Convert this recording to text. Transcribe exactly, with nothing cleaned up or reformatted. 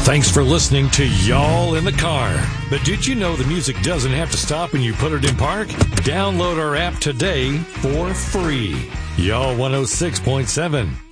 Thanks for listening to Y'all in the Car. But did you know the music doesn't have to stop when you put it in park? Download our app today for free. Y'all one oh six point seven.